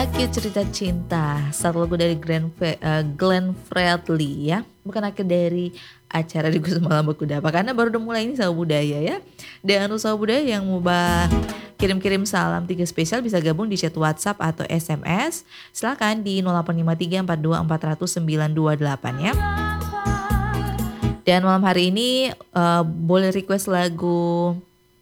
Akhir cerita cinta, satu lagu dari Glenn Fredly ya. Bukan akhir dari acara di Gus Malam Bakudapa karena baru udah mulai ini Sahabat Budaya ya. Dan untuk Sahabat Budaya yang mau kirim-kirim salam 3 spesial bisa gabung di chat WhatsApp atau SMS. Silakan di 0853 42400 928 ya. Dan malam hari ini boleh request lagu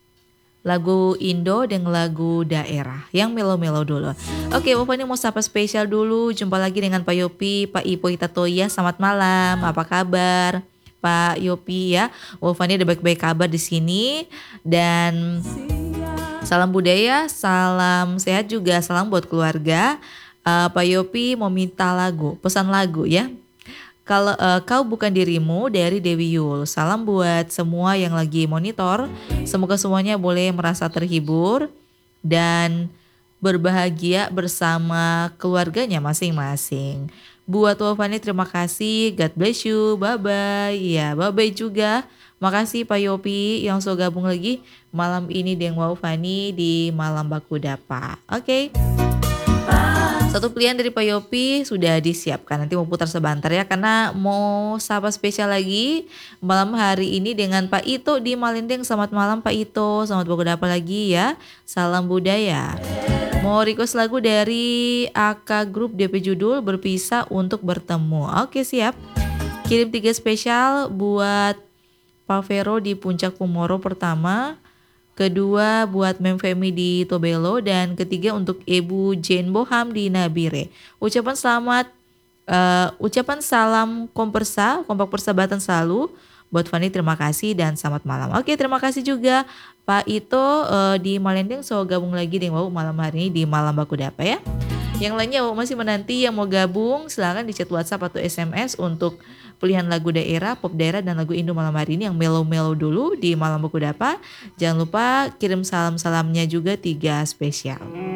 Indo dan lagu daerah yang melo-melo dulu. Oke, Bapak ini mau sapa spesial dulu. Jumpa lagi dengan Pak Yopi, Pak Ipo Itatoya. Selamat malam. Apa kabar, Pak Yopi ya? Bapak ini ada baik-baik kabar di sini dan salam budaya, salam sehat juga, salam buat keluarga. Pak Yopi mau minta lagu, pesan lagu ya. Kalau kau bukan dirimu dari Dewi Yul. Salam buat semua yang lagi monitor. Semoga semuanya boleh merasa terhibur dan berbahagia bersama keluarganya masing-masing. Buat Wafani terima kasih. God bless you. Bye-bye. Ya, bye-bye juga. Makasih Pak Yopi yang so gabung lagi malam ini dengan Wafani di Malam Bakudapa. Oke. Satu pilihan dari Pak Yopi sudah disiapkan. Nanti mau putar sebentar ya karena mau sapa spesial lagi malam hari ini dengan Pak Ito di Malindeng. Selamat malam Pak Ito. Selamat Bakudapa lagi ya. Salam budaya. Mau request lagu dari AK Group DP Judul Berpisah Untuk Bertemu. Oke, siap. Kirim 3 spesial buat Pak Vero di Puncak Pumoro pertama. Kedua buat Mem Femi di Tobelo dan ketiga untuk Ibu Jane Boham di Nabire. Ucapan salam kompak persahabatan selalu buat Fani, terima kasih dan selamat malam. Oke, terima kasih juga Pak Ito di Malendeng. So gabung lagi dengan malam hari ini di Malam Bakudapa ya. Yang lainnya masih menanti yang mau gabung silakan di chat WhatsApp atau SMS untuk pilihan lagu daerah, pop daerah dan lagu Indo malam hari ini yang melo-melo dulu di Malam Bakudapa. Jangan lupa kirim salam-salamnya juga 3 spesial.